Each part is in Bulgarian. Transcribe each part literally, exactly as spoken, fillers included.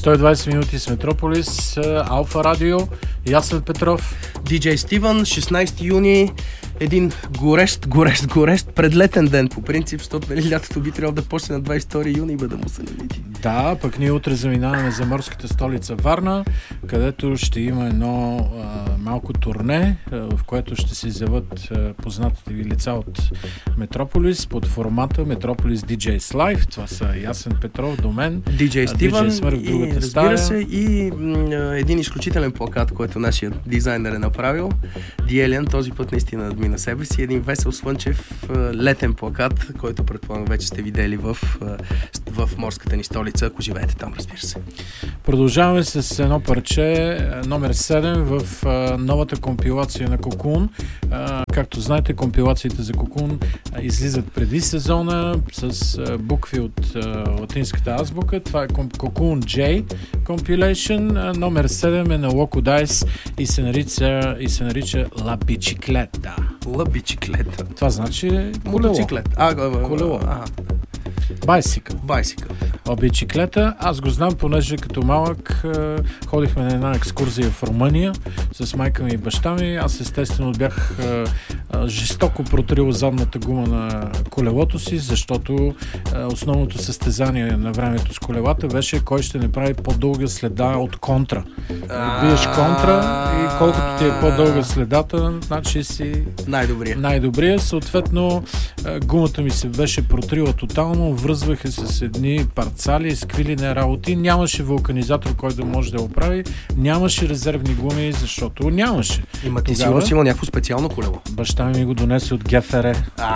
сто и двайсет минути с Метрополис, Алфа Радио, Ясен Петров, Диджей Стивън, шестнайсети юни, един горещ, горещ, горещ предлетен ден по принцип, защото нали, лятото би трябвало да почне на двайсет и втори юни и бъде му се навити. Да, пък ние утре заминаваме за морската столица Варна, където ще има едно а, малко турне, а, в което ще се изяват а, познатите ви лица от Метрополис под формата Метрополис ди джейс Live. Това са Ясен Петров до мен, Диджей Стивън Смърк в другата и разбира стая. се и м- един изключителен плакат, който нашия дизайнер е направил. Диелиан този път наистина адми на себе си. Един весел слънчев летен плакат, който предполагам вече сте видели в, в морската ни столица, ако живеете там, разбира се. Продължаваме с едно парче, номер седем в а, новата компилация на Cocoon. А, както знаете, компилациите за Cocoon а, излизат преди сезона с а, букви от а, латинската азбука. Това е Cocoon J Compilation. А, номер седем е на Loco Dice и се нарича, и се нарича La Bicicletta. La Bicicletta. Това значи колело. Мотоциклет. А, колело. А, Байсикъл. Байсикъл. Бicicletta. Аз го знам, понеже като малък ходихме на една екскурзия в Румъния с майка ми и баща ми. Аз естествено бях жестоко протрил задната гума на колелото си, защото основното състезание на времето с колелата беше кой ще направи по-дълга следа от контра. Биеш контра и колкото ти е по-дълга следата, значи си най-добрия. най-добрия. Съответно, гумата ми се беше протрила тотално, връзваха с едни парцали, сквилини работи. Нямаше вулканизатор, който да може да го прави. Нямаше резервни гуми, защото нямаше. Има ти сигурно си имал някакво специално колело. Баща ми го донесе от ГФР.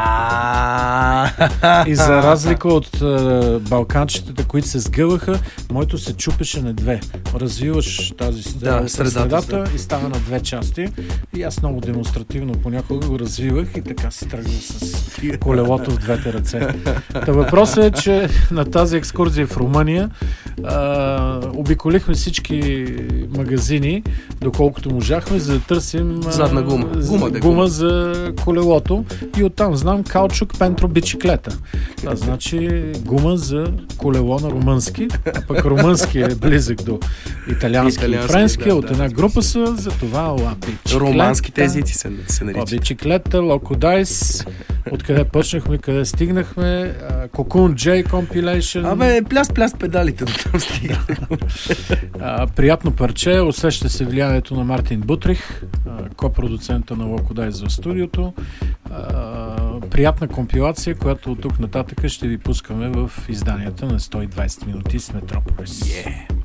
И за разлика от балканчетата, които се сгъваха, моето се чупеше на две. Развиваш тази да, средата и става на две части. И аз много демонстративно понякога го развивах и така се тръгвах с колелото в двете ръце. Та въпросът е, че на тази екскурзия в Румъния а, обиколихме всички магазини, доколкото можахме, за да търсим задна гума, гума, гума, гума за колелото и оттам знам каучук пентро бicicletta. Това значи гума за колело на румънски, а пък румънски е близък до италиански, италиански и френски, да, от една да, група са, за това La Bicicletta. Романските езици се, се нарича. La Bicicletta, Loco Dice, откъде почнахме, къде стигнахме, Cocoon J Compilation. Абе, пляс-пляс педалите до там стига. Приятно парче, усеща се влиянието на Мартин Бутрих, копродуцента на Loco Dice в студиото. Приятна компилация, която от тук нататък ще ви пускаме в изданията на сто и двайсет минути с Метрополис. Yeah.